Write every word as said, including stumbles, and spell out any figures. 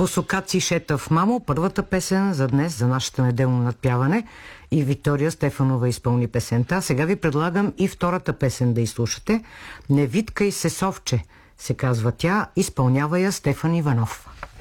Посокаци Шетав мамо, първата песен за днес, за нашето неделно надпяване. И Виктория Стефанова изпълни песента. Сега ви предлагам и втората песен да изслушате. Не виткай се, совче, се казва тя, изпълнява я Стефан Иванов.